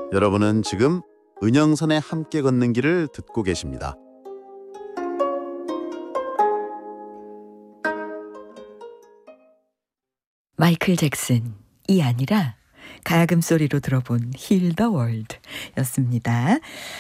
여러분은 지금 은영선의 함께 걷는 길을 듣고 계십니다. 마이클 잭슨이 아니라 가야금 소리로 들어본 Heal the World 였습니다.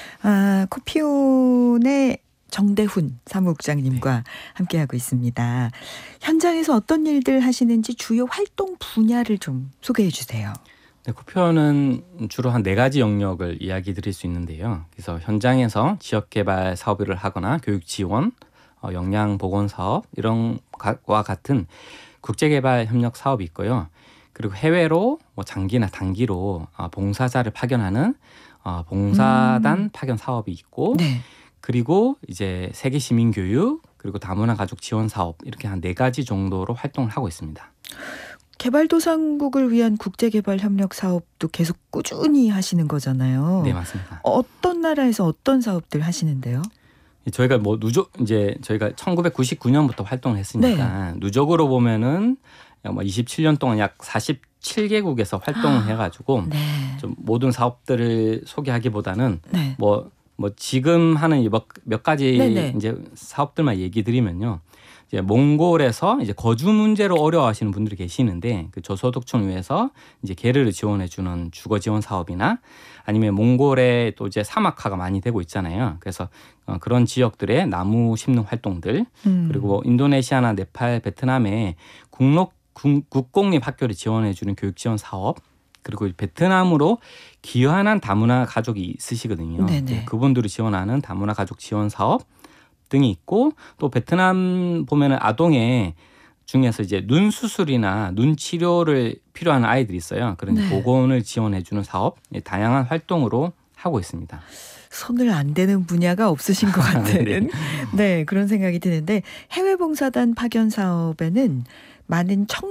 코피온의 정대훈 사무국장님과 함께하고 있습니다. 현장에서 어떤 일들 하시는지 주요 활동 분야를 좀 소개해 주세요. 네, 코피온은 주로 한 4가지 영역을 이야기 드릴 수 있는데요. 그래서 현장에서 지역개발 사업을 하거나 교육 지원, 영양보건사업 이런 것과 같은 국제개발 협력 사업이 있고요. 그리고 해외로 장기나 단기로 봉사자를 파견하는 봉사단 파견 사업이 있고, 네. 그리고 이제 세계 시민 교육, 그리고 다문화 가족 지원 사업 이렇게 한 4가지 정도로 활동을 하고 있습니다. 개발도상국을 위한 국제개발 협력 사업도 계속 꾸준히 하시는 거잖아요. 네, 맞습니다. 어떤 나라에서 어떤 사업들 하시는데요? 저희가 저희가 1999년부터 활동을 했으니까 누적으로 보면은 27년 동안 약 47개국에서 활동을 해가지고 네. 좀 모든 사업들을 소개하기보다는 네. 뭐 지금 하는 몇 가지 네네. 이제 사업들만 얘기 드리면요. 이제 몽골에서 이제 거주 문제로 어려워하시는 분들이 계시는데 그 저소득층을 위해서 이제 게르를 지원해주는 주거 지원 사업이나 아니면 몽골에 또 이제 사막화가 많이 되고 있잖아요. 그래서 그런 지역들의 나무 심는 활동들, 그리고 인도네시아나 네팔, 베트남에 국공립 학교를 지원해주는 교육 지원 사업, 그리고 베트남으로 귀환한 다문화 가족이 있으시거든요. 네네. 그분들을 지원하는 다문화 가족 지원 사업 등이 있고, 또 베트남 보면은 아동의 중에서 이제 눈 수술이나 눈 치료를 필요한 아이들이 있어요. 그런 네. 보건을 지원해주는 사업, 다양한 활동으로 하고 있습니다. 손을 안 대는 분야가 없으신 것 같은 네. 네, 그런 생각이 드는데 해외 봉사단 파견 사업에는 많은